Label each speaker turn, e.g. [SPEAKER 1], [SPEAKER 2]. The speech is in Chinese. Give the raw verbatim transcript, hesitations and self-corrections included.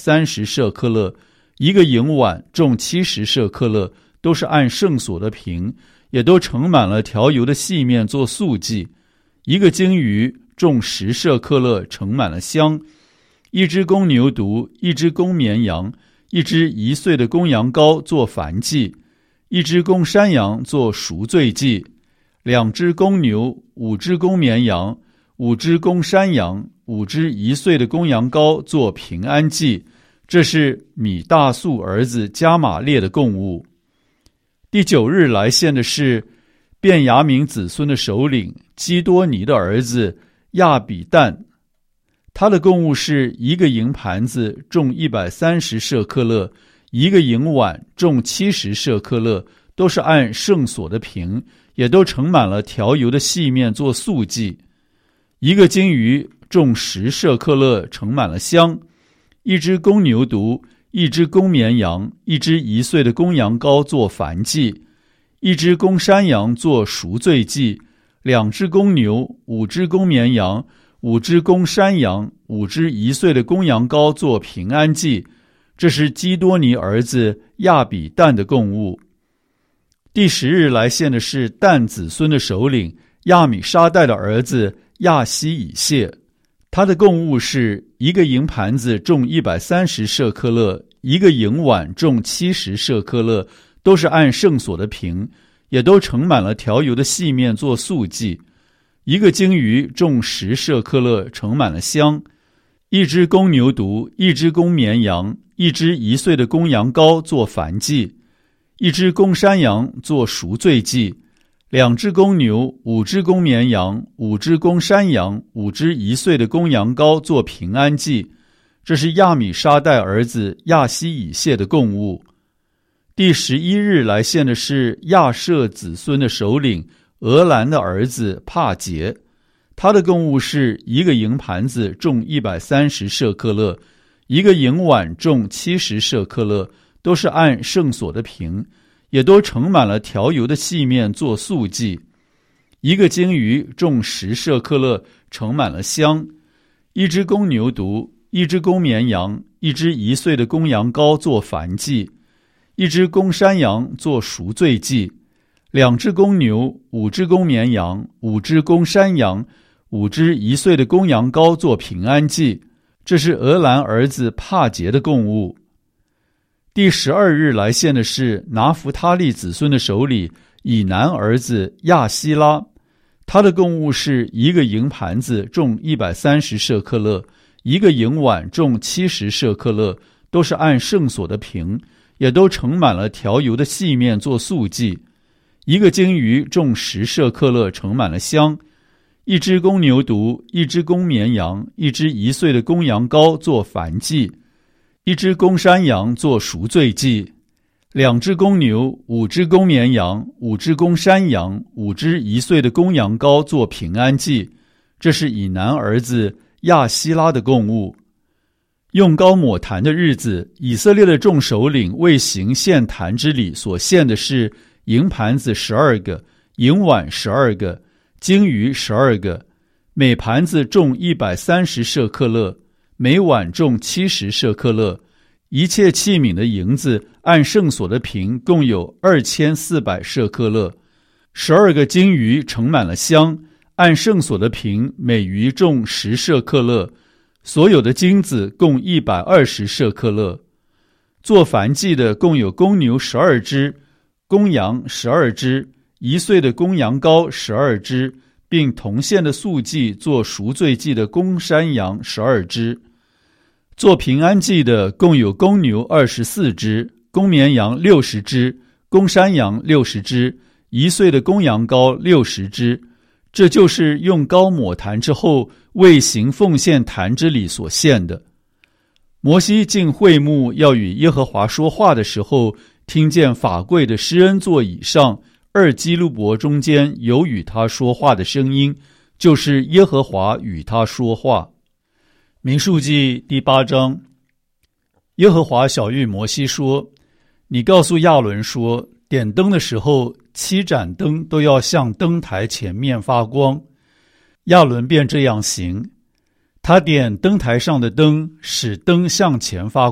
[SPEAKER 1] 三十舍克勒，一个银碗重七十舍克勒，都是按圣所的瓶，也都盛满了调油的细面做素祭。一个鲸鱼重十舍克勒，盛满了香。一只公牛犊，一只公绵羊，一只一岁的公羊羔做燔祭，一只公山羊做赎罪祭，两只公牛，五只公绵羊，五只公山羊，五只一岁的公羊羔做平安祭。这是米大素儿子加玛列的供物。第九日来献的是便雅悯子孙的首领基多尼的儿子亚比旦，他的供物是一个银盘子重一百三十舍克勒，一个银碗重七十舍克勒，都是按圣所的瓶，也都盛满了调油的细面做素祭。一个鲸鱼重十舍克勒，盛满了香。一只公牛犊，一只公绵羊，一只一岁的公羊羔做燔祭，一只公山羊做赎罪祭，两只公牛，五只公绵羊，五只公山羊，五只一岁的公羊羔做平安祭。这是基多尼儿子亚比旦的供物。第十日来献的是但子孙的首领亚米沙代的儿子亚希以谢，他的供物是一个银盘子重一百三十舍克勒，一个银碗重七十舍克勒，都是按圣所的瓶，也都盛满了调油的细面做素祭。一个鲸鱼重十舍克勒，盛满了香。一只公牛犊，一只公绵羊，一只一岁的公羊羔做燔祭，一只公山羊做赎罪祭，两只公牛，五只公绵羊，五只公山羊，五只一岁的公羊羔做平安祭。这是亚米沙代儿子亚希以谢的供物。第十一日来献的是亚舍子孙的首领俄兰的儿子帕杰，他的供物是一个银盘子重一百三十舍克勒，一个银碗重七十舍克勒，都是按圣所的瓶，也都盛满了调油的细面做素祭。一个鲸鱼重十舍克勒，盛满了香。一只公牛犊，一只公绵羊，一只一岁的公羊羔做燔祭，一只公山羊做赎罪祭，两只公牛，五只公绵羊，五只公山羊，五只一岁的公羊羔做平安祭。这是俄兰儿子帕杰的供物。第十二日来献的是拿弗他利子孙的首领以南儿子亚希拉，他的供物是一个银盘子重一百三十舍克勒，一个银碗重七十舍克勒，都是按圣所的瓶，也都盛满了调油的细面做素祭。一个鲸鱼重十舍克勒，盛满了香。一只公牛犊，一只公绵羊，一只一岁的公羊羔做燔祭，一只公山羊做赎罪祭，两只公牛，五只公绵羊，五只公山羊，五只一岁的公羊羔做平安祭。这是以南儿子亚希拉的供物。用膏抹坛的日子，以色列的众首领为行献坛之礼所献的是银盘子十二个，银碗十二个，鲸鱼十二个，每盘子重一百三十舍克勒，每碗重七十舍克勒。一切器皿的银子按圣所的瓶共有二千四百舍克勒。十二个鲸鱼盛满了香，按圣所的瓶每鱼重十舍克勒。所有的金子共一百二十舍克勒。做燔祭的共有公牛十二只，公羊十二只，一岁的公羊羔十二只，并同献的素祭做赎罪祭的公山羊十二只。做平安祭的共有公牛二十四只，公绵羊六十只，公山羊六十只，一岁的公羊羔六十只。这就是用膏抹坛之后为行奉献坛之礼所献的。摩西进会幕要与耶和华说话的时候，听见法柜的施恩座以上二基路伯中间有与他说话的声音，就是耶和华与他说话。民数记第八章。耶和华晓谕摩西说，你告诉亚伦说，点灯的时候，七盏灯都要向灯台前面发光。亚伦便这样行，他点灯台上的灯，使灯向前发